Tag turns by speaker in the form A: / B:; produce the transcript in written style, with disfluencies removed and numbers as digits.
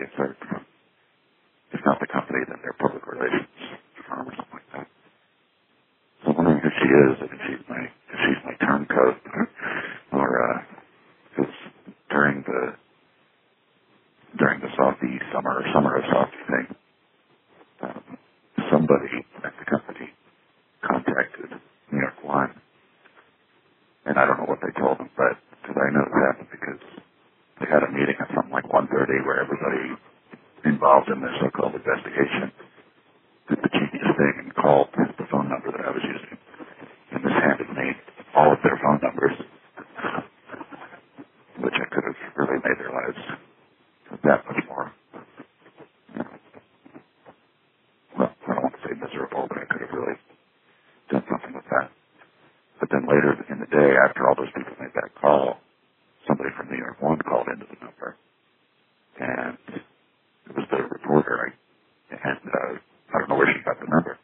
A: if they're, if not the company, then their public relations firm or something like that. So I'm wondering who she is, if she's my turncoat, or, because during the Softy summer of Softy thing, somebody at the company contacted New York One, and I don't know what they told them, but because I know it happened because they had a meeting at something like 1:30 where everybody involved in this so-called investigation did the genius thing and called the phone number that I was using, and this handed me all of their phone numbers, which I could have really made their lives that much more, well, I don't want to say miserable, but I could have really done something with that. But then later in the day, after all those people made that call, somebody from New York One called into the number, and it was the reporter, and I don't know where she got the number,